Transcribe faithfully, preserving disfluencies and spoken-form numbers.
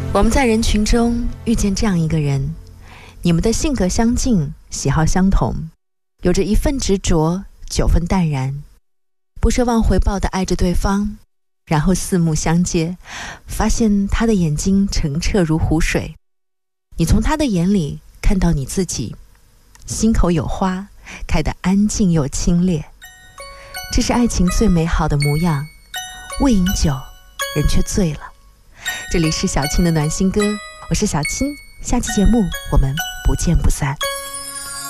我们在人群中遇见这样一个人，你们的性格相近，喜好相同，有着一份执着，九分淡然，不奢望回报地爱着对方，然后四目相接，发现他的眼睛澄澈如湖水，你从他的眼里看到你自己，心口有花，开得安静又清冽。这是爱情最美好的模样，未饮酒，人却醉了。这里是小青的暖心歌，我是小青，下期节目我们不见不散。